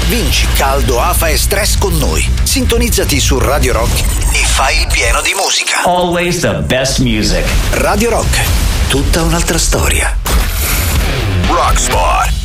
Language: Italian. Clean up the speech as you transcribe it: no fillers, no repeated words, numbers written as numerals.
Vinci caldo, afa e stress con noi. Sintonizzati su Radio Rock e fai il pieno di musica. Always the best music. Radio Rock, tutta un'altra storia. Rock Spot.